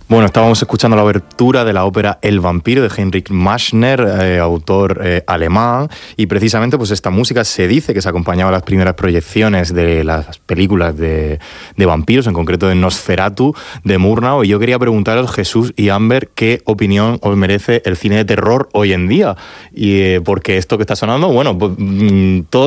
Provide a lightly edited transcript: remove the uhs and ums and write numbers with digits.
Bueno, estábamos escuchando la obertura de la ópera El vampiro de Heinrich Marschner, autor alemán, y precisamente pues esta música se dice que se acompañaba a las primeras proyecciones de las películas de vampiros, en concreto de Nosferatu, de Murnau, y yo quería preguntaros, Jesús y Amber, ¿qué opinión os merece el cine de terror hoy en día? Y porque esto que está sonando, bueno, pues, todo